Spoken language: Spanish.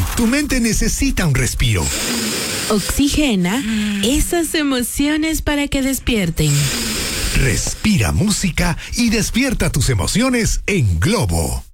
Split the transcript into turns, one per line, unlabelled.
tu mente necesita un respiro.
Oxigena esas emociones para que despierten.
Respira música y despierta tus emociones en Globo.